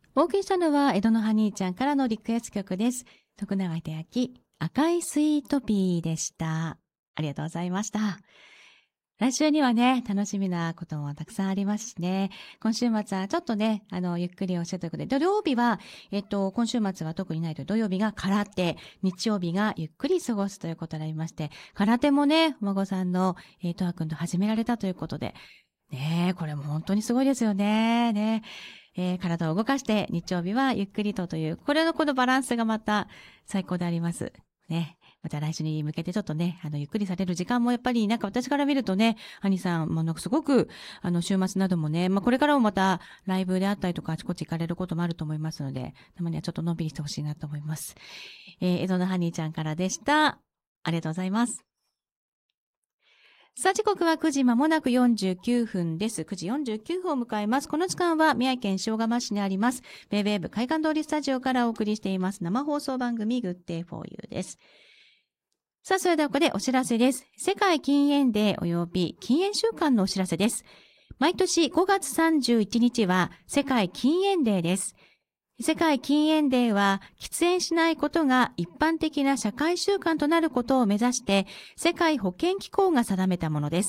お送りしたのは江戸のハニーちゃんからのリクエスト曲です。徳永英明、赤いスイートピーでした。ありがとうございました。来週にはね、楽しみなこともたくさんありますしね。今週末はちょっとね、ゆっくりおしてということで、土曜日は、今週末は特にないと土曜日が空手、日曜日がゆっくり過ごすということになりまして、空手もね、お孫さんの、とわくんと始められたということで、ねこれも本当にすごいですよね。ね体を動かして日曜日はゆっくりという、このバランスがまた最高であります。ね。また来週に向けてちょっとね、ゆっくりされる時間もやっぱりなんか私から見るとね、ハニさんもなんかすごく、週末などもね、これからもまたライブであったりとかあちこち行かれることもあると思いますので、たまにはちょっとのんびりしてほしいなと思います。江戸のハニーちゃんからでした。ありがとうございます。さあ、時刻は9時まもなく49分です。9時49分を迎えます。この時間は宮城県塩釜市にあります、ベイベーブ海岸通りスタジオからお送りしています生放送番組 Good Day for You です。さあ、それではここでお知らせです。世界禁煙デー及び禁煙週間のお知らせです。毎年5月31日は世界禁煙デーです。世界禁煙デーは、喫煙しないことが一般的な社会習慣となることを目指して、世界保健機構が定めたものです。